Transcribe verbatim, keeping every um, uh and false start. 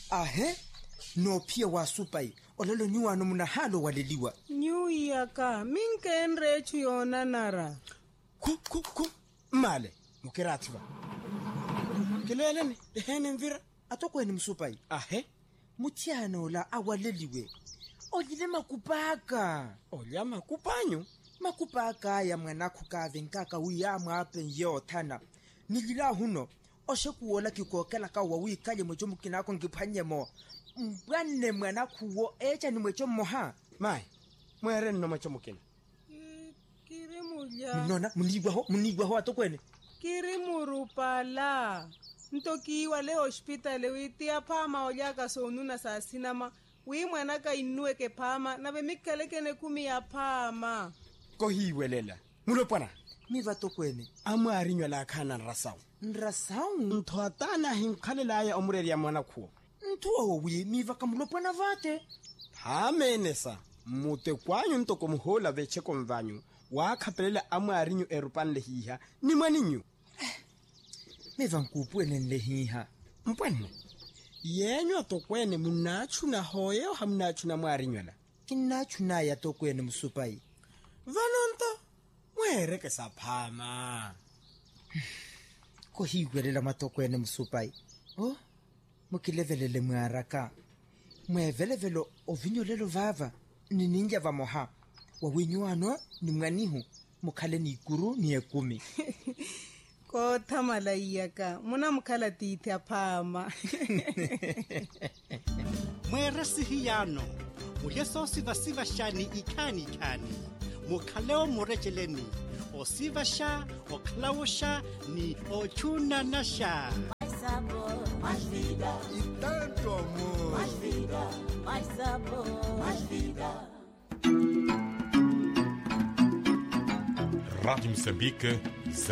Ahe, no pia wa supai, ololo nyua no munahalo waliliwa. Nyu yaka, minke enrechu yona nara. Ku, ku, ku, male, mukiratiwa. Kileleni, dehene mvira, atoko eni msupai. Ahe, mutiano la awaliliwe. Olile makupaka. Olya makupanyo? Makupaka ya mwanaku kave nkaka uyamu hapen yo tana. Nilila huno, oshe kuola kikokela ka wawikaje mwechomu kinako ngipanye mo. Mbwane mwanaku uo echa ni mwechomu moha. Mai, mwere nino mwechomu kina. Kiri muja. Mnona, munigwa ho, munigwa ho atokwene. Kiri murupala. Ntoki wale hospitali witia pama ojaka sonuna saa sinama. Wii mwanaka inuwe ke pama, na bemikeleke ne kumi ya pama. Kohi welela. Mulopana. Miva tokwene. Amu arinywa la kana nrasau. Nrasau? Ntuatana hinkhalela ya omureri ya mwana kuo. Ntuwa wawi, miva kamulopana vate. Hamenesa. Mute kwanyu ntoko muhola vecheko mvanyu. Wakapelela amu arinyu erupan lehiha. Ni mwaninyu. Miva nkupu enen lehiha. Mpwane. Yenyo tokwene munachu na hoyo hamnachu na mwarinywala. Kinachu na ya tokwene musupai. Vanonto, mwereke sapama. Kohigwelela matokwene musupai. Oh, mukilevelele mwaraka. Mwevelevelo ovinyolelo vava. Ni ninja va moha. Wawinyuano ni mwanihu. Mukale ni ikuru ni ekumi. Ko tamala iyaka, muna mukala titi apama. Mwere sihiyano, muheso siva siva shani ikani ikani. Mukaleo murejeleni, o siva sha, o klawo sha, ni ochuna na sha. Mais sabor, mais vida. E tanto amor. Mais vida, mais sabor, mais vida. Rádio Moçambique,